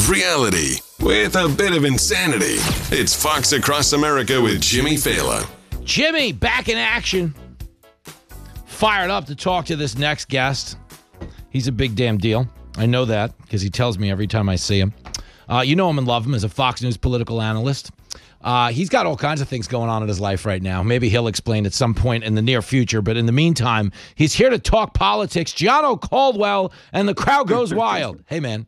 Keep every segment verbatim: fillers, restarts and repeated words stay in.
reality with a bit of insanity. It's Fox Across America with Jimmy Fallon. Jimmy, back in action. Fired up to talk to this next guest. He's a big damn deal. I know that because he tells me every time I see him. Uh, you know him and love him as a Fox News political analyst. Uh, he's got all kinds of things going on in his life right now. Maybe he'll explain at some point in the near future. But in the meantime, he's here to talk politics. Gianno Caldwell, and the crowd goes wild. Hey, man.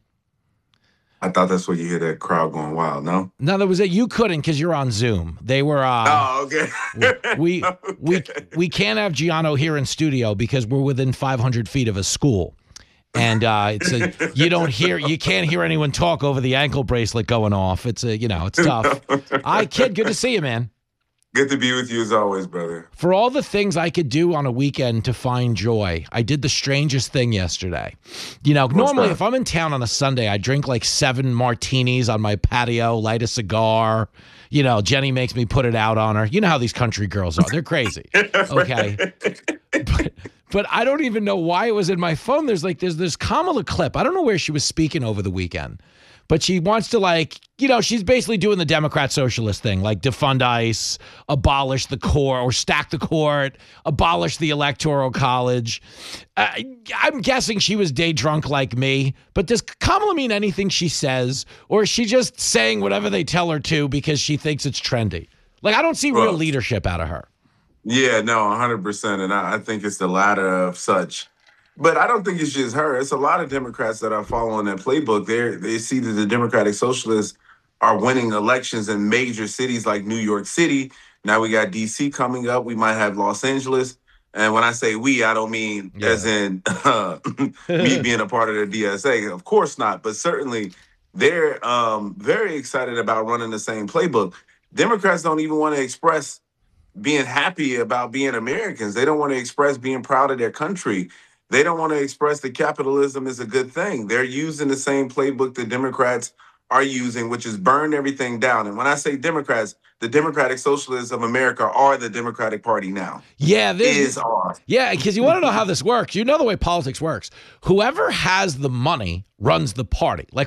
I thought that's what you hear, that crowd going wild, no? No, that was it. You couldn't because you're on Zoom. They were. Uh, oh, okay. we okay. we we can't have Gianno here in studio because we're within five hundred feet of a school, and uh, it's a, you don't hear, you can't hear anyone talk over the ankle bracelet going off. It's a, you know, it's tough. I kid, good to see you, man. Good to be with you as always, brother. For all the things I could do on a weekend to find joy, I did the strangest thing yesterday. You know, What's normally that? if I'm in town on a Sunday, I drink like seven martinis on my patio, light a cigar. You know, Jenny makes me put it out on her. You know how these country girls are. They're crazy. Okay. But, but I don't even know why it was in my phone. There's like, there's this Kamala clip. I don't know where she was speaking over the weekend. But she wants to, like, you know, she's basically doing the Democrat socialist thing, like defund ICE, abolish the court, or stack the court, abolish the electoral college. Uh, I'm guessing she was day drunk like me, but does Kamala mean anything she says, or is she just saying whatever they tell her to because she thinks it's trendy? Like, I don't see real Well, leadership out of her. Yeah, no, one hundred percent. And I, I think it's the latter of such. But I don't think it's just her. It's a lot of Democrats that are following that playbook. They they see that the Democratic Socialists are winning elections in major cities like New York City. Now we got D C coming up. We might have Los Angeles. And when I say we, I don't mean Yeah. as in uh, me being a part of the D S A. Of course not. But certainly they're um, very excited about running the same playbook. Democrats don't even want to express being happy about being Americans. They don't want to express being proud of their country. They don't want to express that capitalism is a good thing. They're using the same playbook the Democrats are using, which is burn everything down. And when I say Democrats, the Democratic Socialists of America are the Democratic Party now. Yeah, this Is are. Yeah, because you want to know how this works. You know the way politics works. Whoever has the money runs the party. Like,